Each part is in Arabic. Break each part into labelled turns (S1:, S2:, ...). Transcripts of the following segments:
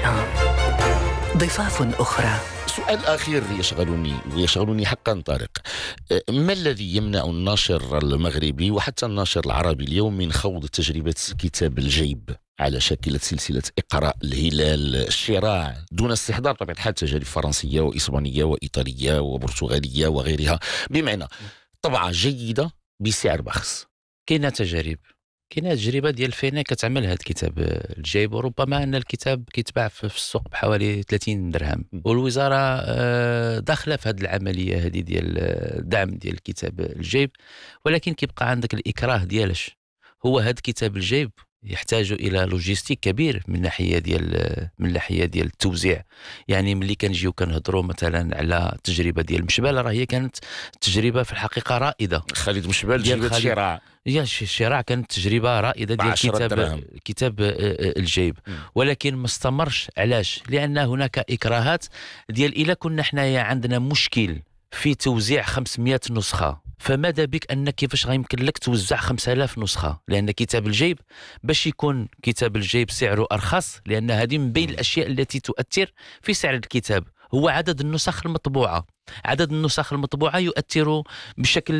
S1: 100. ضفاف أخرى.
S2: سؤال أخير يشغلني حقا طارق، ما الذي يمنع الناشر المغربي وحتى الناشر العربي اليوم من خوض تجربة كتاب الجيب على شاكلة سلسلة إقراء الهلال الشراع دون استحضار طبيعة الحال تجارب فرنسية وإسبانية وإيطالية وبرتغالية وغيرها، بمعنى طبعة جيدة بسعر بخس؟
S3: كاينه تجربه ديال فينا كتعمل هذا الكتاب الجايب، وربما ان الكتاب كيتباع في السوق بحوالي 30 درهم، والوزاره داخله في هذه العمليه هذه ديال الدعم ديال الكتاب الجايب، ولكن كيبقى عندك الاكراه ديالش. هو هذا الكتاب الجايب يحتاج الى لوجيستيك كبير من ناحيه ديال التوزيع. يعني ملي كنجيو كنهضروا مثلا على التجربه ديال مشبال، راه هي كانت تجربه في الحقيقه رائده.
S2: خالد مشبال تجربه الشراع،
S3: الشراع كانت تجربه رائده ديال كتاب الجيب، ولكن ما استمرش. علاش؟ لان هناك اكراهات ديال الا كنا حنايا عندنا مشكل في توزيع 500 نسخه، فماذا بك أنك كيفاش غيمكن لك توزع 5000 نسخة؟ لأن كتاب الجيب باش يكون كتاب الجيب سعره أرخص، لأن هذه من بين الأشياء التي تؤثر في سعر الكتاب هو عدد النسخ المطبوعة. عدد النسخ المطبوعة يؤثر بشكل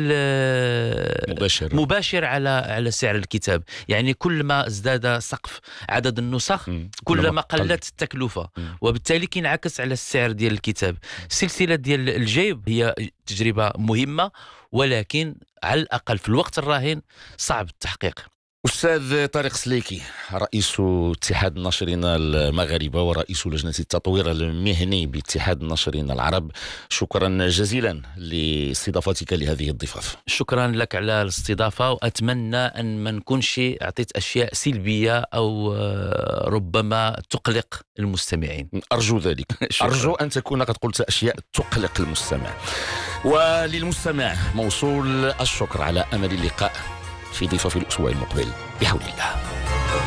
S3: مباشر على سعر الكتاب. يعني كل ما ازداد سقف عدد النسخ كل ما قلت التكلفة، وبالتالي كينعكس على السعر ديال الكتاب. السلسلة ديال الجيب هي تجربة مهمة، ولكن على الأقل في الوقت الراهن صعب التحقيق.
S2: أستاذ طارق سليكي، رئيس اتحاد الناشرين المغاربة ورئيس لجنة التطوير المهني باتحاد الناشرين العرب، شكرا جزيلا لاستضافتك لهذه الضفاف.
S3: شكرا لك على الاستضافة، وأتمنى أن ما نكونش أعطيت أشياء سلبية أو ربما تقلق المستمعين.
S2: أرجو ذلك. أرجو أن تكون قد قلت أشياء تقلق المستمع. وللمستمع موصول الشكر على أمل اللقاء في ضيفة في الأسبوع المقبل بحول الله.